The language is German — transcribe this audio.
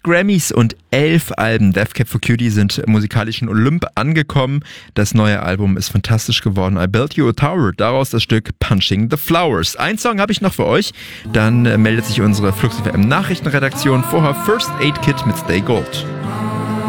8 Grammys und 11 Alben. Death Cab for Cutie sind im musikalischen Olymp angekommen. Das neue Album ist fantastisch geworden. I Built You a Tower. Daraus das Stück Punching the Flowers. Ein Song habe ich noch für euch. Dann meldet sich unsere Flux FM Nachrichtenredaktion. Vorher First Aid Kit mit Stay Gold.